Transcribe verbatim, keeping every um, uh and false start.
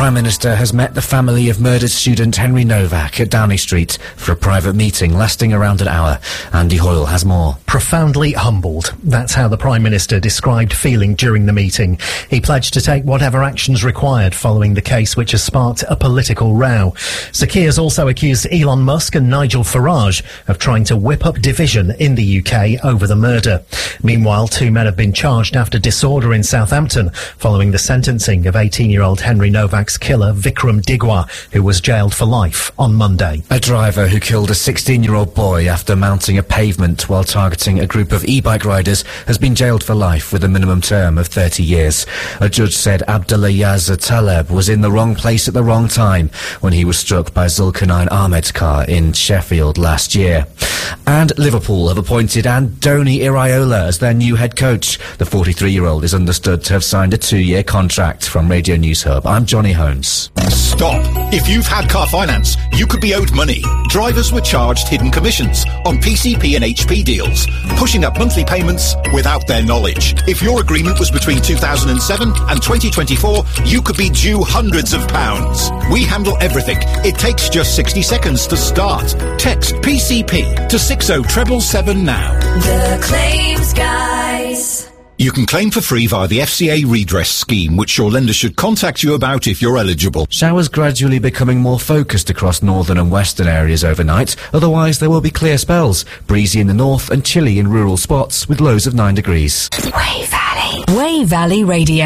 Prime Minister has met the family of murdered student Henry Novak at Downing Street for a private meeting lasting around an hour. Andy Hoyle has more. Profoundly humbled. That's how the Prime Minister described feeling during the meeting. He pledged to take whatever actions required following the case which has sparked a political row. Sir Keir's also accused Elon Musk and Nigel Farage of trying to whip up division in the U K over the murder. Meanwhile, two men have been charged after disorder in Southampton following the sentencing of eighteen-year-old Henry Novak's killer Vikram Digwa, who was jailed for life on Monday. A driver who killed a sixteen-year-old boy after mounting a pavement while targeting a group of e-bike riders has been jailed for life with a minimum term of thirty years. A judge said Abdullah Yazza Taleb was in the wrong place at the wrong time when he was struck by Zulkarnain Ahmed's car in Sheffield last year. And Liverpool have appointed Andoni Iraola as their new head coach. The forty-three-year-old is understood to have signed a two-year contract. From Radio News Hub, I'm Johnny Holmes. Stop. If you've had car finance, you could be owed money. Drivers were charged hidden commissions on P C P and H P deals, pushing up monthly payments without their knowledge. If your agreement was between two thousand seven and twenty twenty-four, you could be due hundreds of pounds. We handle everything. It takes just sixty seconds to start. Text P C P to six oh seven seven now. The Claims Guys. You can claim for free via the F C A redress scheme, which your lender should contact you about if you're eligible. Showers gradually becoming more focused across northern and western areas overnight. Otherwise, there will be clear spells. Breezy in the north and chilly in rural spots with lows of nine degrees. Way Valley. Way Valley Radio.